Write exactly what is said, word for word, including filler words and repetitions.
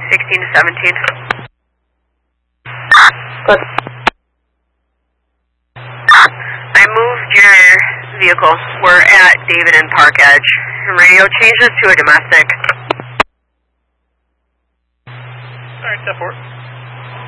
sixteen to seventeen. Good. I moved your vehicle. We're at David and Park Edge. Radio changes to a domestic. Alright, step forward.